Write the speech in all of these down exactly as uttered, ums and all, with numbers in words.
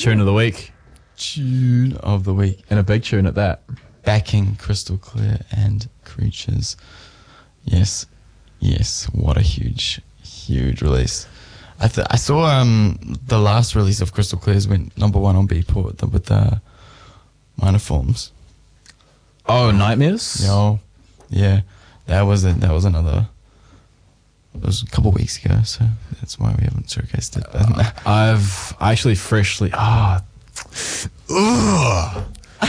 Tune of the week. Tune of the week. And a big tune at that. Backing Crystal Clear and Creatures. Yes. Yes. What a huge, huge release. I th- I saw um the last release of Crystal Clear's went number one on Beatport the, with the Minor Forms. Oh, Nightmares? Yo, yeah, that was a, that was another. It was a couple of weeks ago, so that's why we haven't showcased it. Uh, I've actually freshly. Ah. Oh.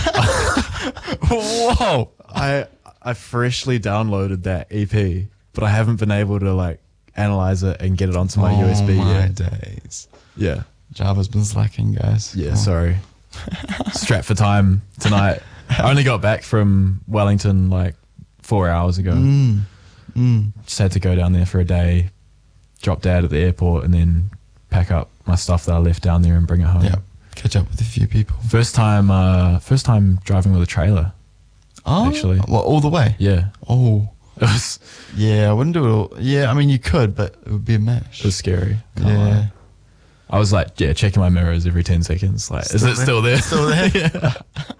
Whoa! I I freshly downloaded that E P, but I haven't been able to like analyze it and get it onto my oh U S B my yet. days. Yeah. Java's been slacking, guys. Yeah, Oh. sorry. Strapped for time tonight. I only got back from Wellington like four hours ago. Mm. Mm. Just had to go down there for a day, drop dad at the airport, and then pack up my stuff that I left down there and bring it home. Yeah, catch up with a few people. First time, uh, first time driving with a trailer. Oh, actually. well, all the way. Yeah, Oh, it was yeah. I wouldn't do it all. Yeah, I mean you could, but it would be a mash. it was scary. Can't Yeah. lie. I was like, yeah, checking my mirrors every ten seconds. Like, is it still there? Still there. yeah.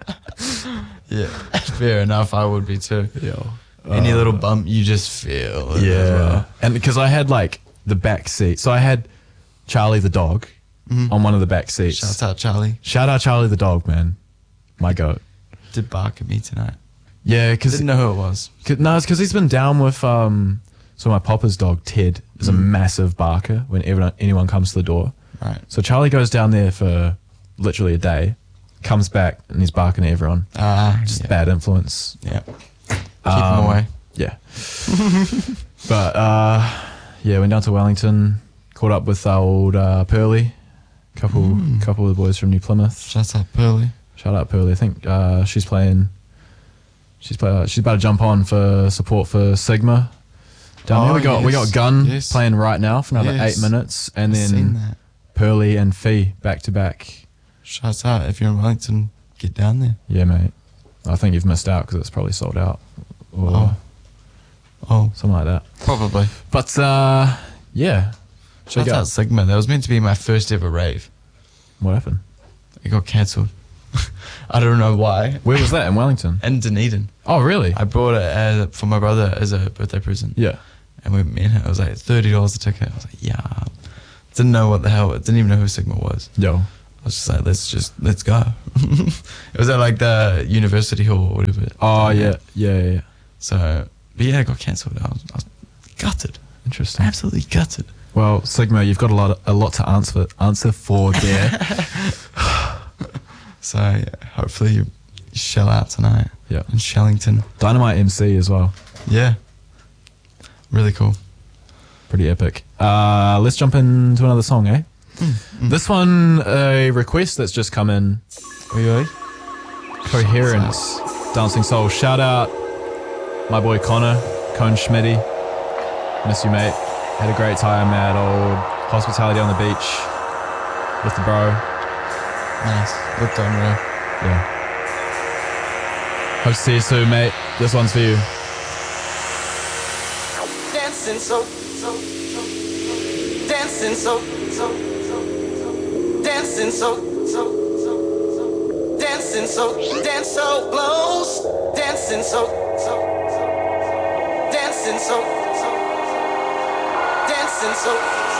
Yeah, fair enough. I would be too. Yeah. Any Uh, little bump you just feel. it Yeah. as well. And because I had like the back seat, so I had Charlie the dog on one of the back seats. Shout out Charlie. Shout out Charlie the dog, man. My goat. Did bark at me tonight. Yeah, because Didn't know who it was. no, it's because he's been down with um. So my papa's dog Ted is a massive barker when everyone anyone comes to the door. Right. So Charlie goes down there for literally a day, comes back and he's barking at everyone. Ah, Just yeah. bad influence. Yeah. Keep Um, him away. Yeah. But uh, yeah, went down to Wellington, caught up with our old uh, Pearly, couple couple of the boys from New Plymouth. Shut up, Pearly. Shout out Pearly. I think uh, she's playing. She's play, uh, she's about to jump on for support for Sigma. Down Oh, there we got we yes. got Gun Yes. playing right now for another Yes. eight minutes, and I've then seen that. Pearly and Fee back to back. Shut out. If you're in Wellington, get down there. Yeah, mate. I think you've missed out because it's probably sold out or Oh. Oh, something like that. probably. But uh, yeah, check Shout out out Sigma. That was meant to be my first ever rave. what happened. It got cancelled. I don't know why. Where was that in Wellington? In Dunedin. Oh, really? I bought it as, for my brother as a birthday present. Yeah. And we met him. It was like thirty dollars a ticket. I was like, yeah. Didn't know what the hell. Didn't even know who Sigma was. Yo. I was just like, let's just, let's go. It was at like the University Hall or whatever. Oh, yeah. Yeah, yeah, yeah. So, but yeah, it got cancelled. I was, I was gutted. Interesting. Absolutely gutted. Well, Sigma, you've got a lot, a lot to answer answer for there. So, yeah, hopefully you shell out tonight Yeah. in Shellington. Dynamite M C as well. Yeah. Really cool. Pretty epic. Uh, let's jump into another song, eh? This one, a request that's just come in. Oi, oi. Coherence, Dancing Soul. Shout out my boy Connor, Cone Schmitty. Miss you, mate. Had a great time at old hospitality on the beach with the bro. Nice. Looked unreal. Yeah. Hope to see you soon, mate. This one's for you. Dancing so, so, so, dancing so, so, so, dancing so, so, so, so, dancing so, dance so close, dancing so, so, so, dancing so, so, dancing so.